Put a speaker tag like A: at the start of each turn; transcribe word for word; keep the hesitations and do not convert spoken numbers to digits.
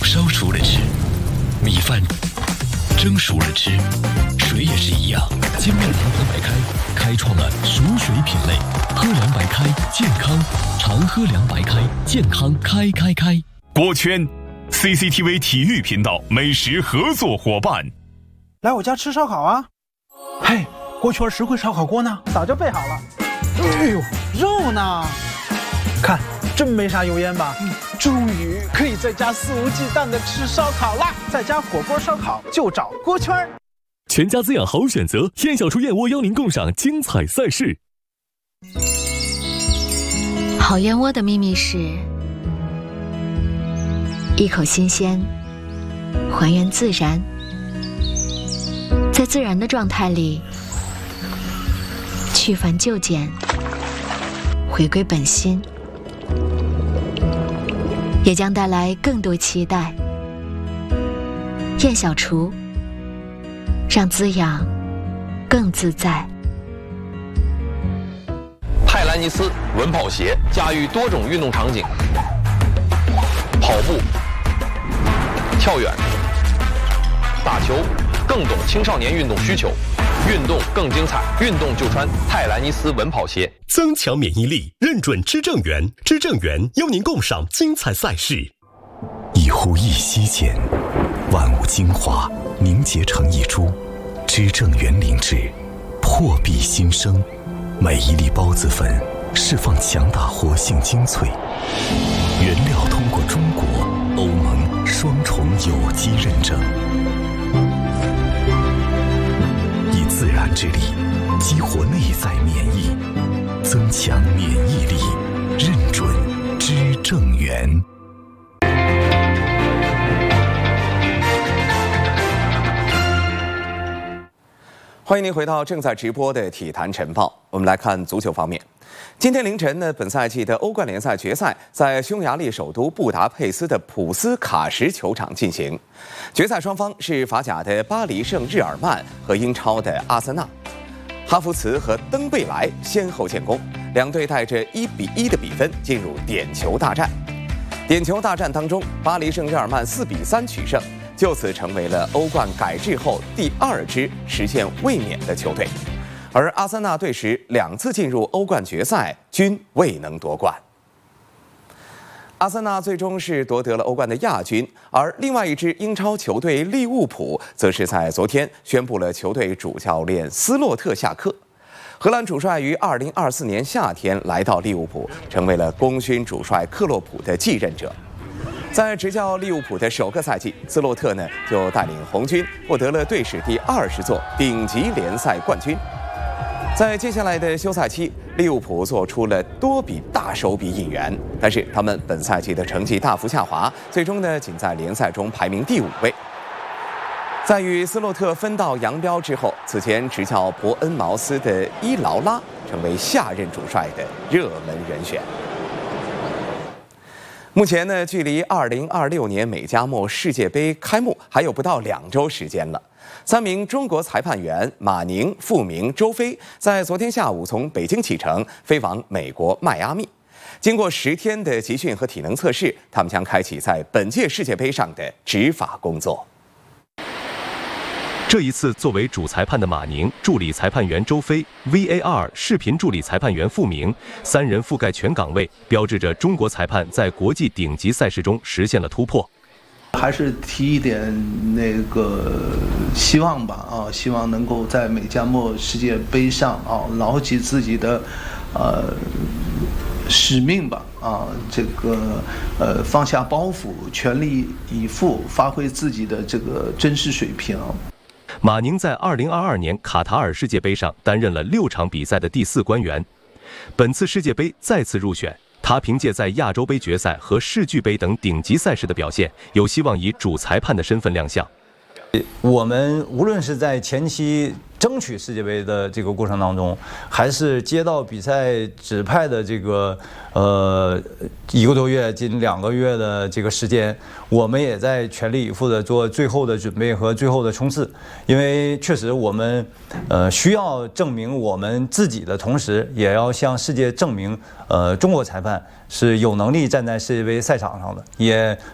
A: 烧熟了吃，米饭蒸熟了吃，水也是一样。金麦郎喝白开开创了熟水品类，喝凉白开健康，常喝凉白开健康开开开。
B: 锅圈 C C T V 体育频道美食合作伙伴，
C: 来我家吃烧烤啊！嘿，锅圈实惠烧烤锅呢，早就备好了。哎呦，肉呢？看，真没啥油烟吧？嗯，终于可以在家肆无忌惮的吃烧烤啦！在家火锅烧烤就找锅圈。
D: 全家滋养好选择，燕小厨燕窝邀您共赏精彩赛事。
E: 好燕窝的秘密是一口新鲜，还原自然，在自然的状态里去繁就简，回归本心，也将带来更多期待。燕小厨，让滋养更自在。
F: 泰兰尼斯稳跑鞋驾驭多种运动场景，跑步、跳远、打球，更懂青少年运动需求，运动更精彩，运动就穿泰兰尼斯稳跑鞋，
D: 增强免疫力，认准知正源，知正源邀您共赏精彩赛事。
A: 一呼一吸间，万物精华凝结成一株，知正源灵芝，破壁新生。每一粒孢子粉释放强大活性精粹，原料通过中国、欧盟双重有机认证，以自然之力激活内在免疫，增强免疫力，认准知正源。
G: 欢迎您回到正在直播的体坛晨报。我们来看足球方面，今天凌晨呢，本赛季的欧冠联赛决赛在匈牙利首都布达佩斯的普斯卡什球场进行。决赛双方是法甲的巴黎圣日耳曼和英超的阿森纳。哈弗茨和登贝莱先后建功，两队带着一比一的比分进入点球大战。点球大战当中，巴黎圣日耳曼四比三取胜，就此成为了欧冠改制后第二支实现卫冕的球队，而阿森纳队时两次进入欧冠决赛均未能夺冠。阿森纳最终是夺得了欧冠的亚军，而另外一支英超球队利物浦则是在昨天宣布了球队主教练斯洛特下课。荷兰主帅于二零二四年夏天来到利物浦，成为了功勋主帅克洛普的继任者。在执教利物浦的首个赛季，斯洛特呢就带领红军获得了队史第二十座顶级联赛冠军。在接下来的休赛期，利物浦做出了多笔大手笔引援，但是他们本赛季的成绩大幅下滑，最终呢仅在联赛中排名第五位。在与斯洛特分道扬镳之后，此前执教伯恩茅斯的伊劳拉成为下任主帅的热门人选。目前呢，距离二零二六年美加墨世界杯开幕还有不到两周时间了。三名中国裁判员马宁、傅明、周飞在昨天下午从北京启程，飞往美国迈阿密。经过十天的集训和体能测试，他们将开启在本届世界杯上的执法工作。
D: 这一次，作为主裁判的马宁、助理裁判员周飞、V A R 视频助理裁判员傅明三人覆盖全岗位，标志着中国裁判在国际顶级赛事中实现了突破。
H: 还是提一点那个希望吧啊，希望能够在美加墨世界杯上啊牢记自己的呃使命吧啊，这个呃放下包袱，全力以赴，发挥自己的这个真实水平。
D: 马宁在二零二二年卡塔尔世界杯上担任了六场比赛的第四官员，本次世界杯再次入选。他凭借在亚洲杯决赛和世俱杯等顶级赛事的表现，有希望以主裁判的身份亮相。
I: 我们无论是在前期争取世界杯的这个过程当中，还是接到比赛指派的这个呃一个多月近两个月的这个时间，我们也在全力以赴的做最后的准备和最后的冲刺。因为确实我们呃需要证明我们自己的同时，也要向世界证明，呃中国裁判是有能力站在世界杯赛场上的，也